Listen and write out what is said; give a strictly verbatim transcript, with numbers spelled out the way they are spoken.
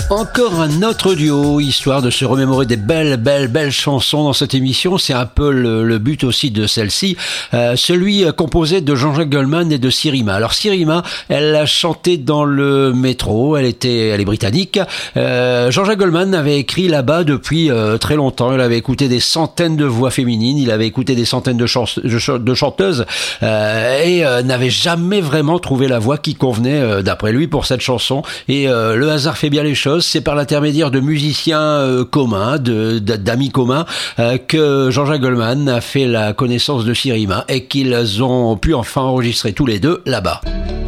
Encore un autre duo, histoire de se remémorer des belles, belles, belles chansons dans cette émission. C'est un peu le, le but aussi de celle-ci. Euh, celui composé de Jean-Jacques Goldman et de Sirima. Alors Sirima, elle a chanté dans le métro, elle était, elle est britannique. Euh, Jean-Jacques Goldman avait écrit là-bas depuis euh, très longtemps. Il avait écouté des centaines de voix féminines, il avait écouté des centaines de, chans- de chanteuses euh, et euh, n'avait jamais vraiment trouvé la voix qui convenait, euh, d'après lui, pour cette chanson. Et euh, le hasard fait bien les choses. C'est par l'intermédiaire de musiciens euh, communs, de, d'amis communs, euh, que Jean-Jacques Goldman a fait la connaissance de Sirima et qu'ils ont pu enfin enregistrer tous les deux là-bas.